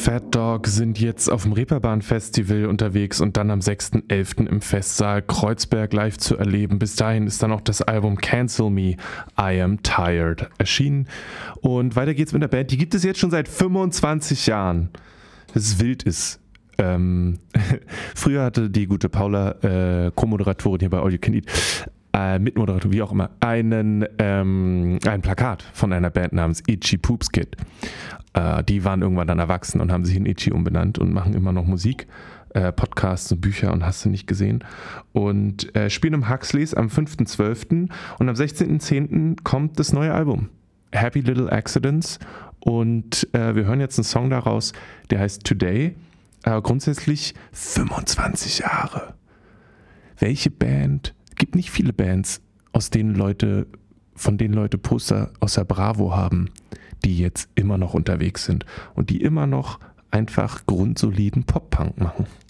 Fat Dog sind jetzt auf dem Reeperbahn-Festival unterwegs und dann am 6.11. im Festsaal Kreuzberg live zu erleben. Bis dahin ist dann auch das Album Cancel Me, I Am Tired erschienen. Und weiter geht's mit der Band. Die gibt es jetzt schon seit 25 Jahren. Das ist wild ist. Früher hatte die gute Paula, Co-Moderatorin hier bei All You Can Eat, Mitmoderator, wie auch immer, ein Plakat von einer Band namens Itchy Poops Kid. Die waren irgendwann dann erwachsen und haben sich in Itchy umbenannt und machen immer noch Musik, Podcasts und Bücher und hast du nicht gesehen. Und spielen im Huxleys am 5.12. und am 16.10. kommt das neue Album, Happy Little Accidents. Und wir hören jetzt einen Song daraus, der heißt Today. Grundsätzlich 25 Jahre. Welche Band? Es gibt nicht viele Bands, von denen Leute Poster aus der Bravo haben, die jetzt immer noch unterwegs sind und die immer noch einfach grundsoliden Pop-Punk machen.